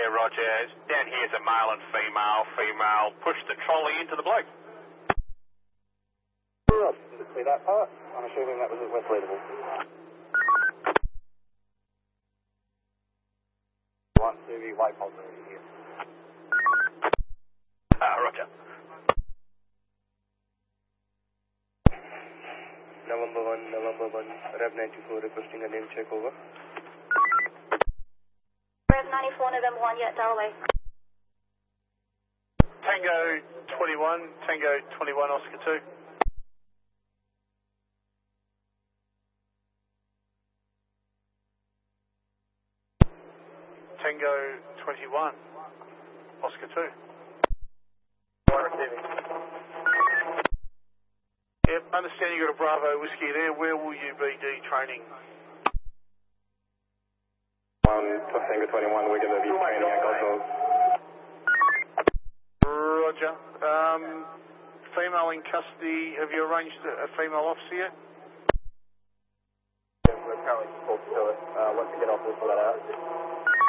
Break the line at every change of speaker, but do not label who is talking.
Yeah, roger. Down here's a male and female. Female pushed the trolley into the bloke.
Didn't see that part. I'm assuming that was at West Leadable. 1 to the white positive here.
Roger.
November 1, Rev 94 requesting a name check over.
Rev 94, November 1, yeah, Delaware.
Tango 21, Oscar 2. Tango 21, Oscar 2.
Receiving.
Yep, understand you got a Bravo whiskey there. Where will you be detraining?
Tango 21, we're going to be training at Goswell.
Roger. Female in custody, have you arranged a female officer yet?
Yeah, we're currently talking to it. Once we get off, we'll sort that out.